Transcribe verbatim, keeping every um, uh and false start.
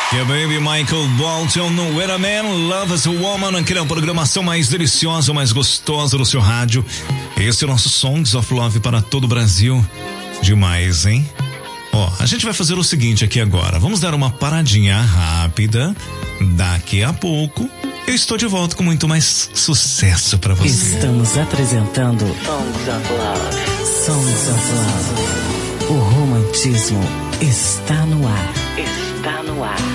Yeah, baby, Michael Bolton no Wait a Man, Love is a Woman, aqui na programação mais deliciosa, mais gostosa do seu rádio. Esse é o nosso Songs of Love para todo o Brasil. Demais, hein? Ó, a gente vai fazer o seguinte aqui agora. Vamos dar uma paradinha rápida. Daqui a pouco eu estou de volta com muito mais sucesso para você. Estamos apresentando Songs of Love. Songs of Love. O romantismo está no ar. Está no ar.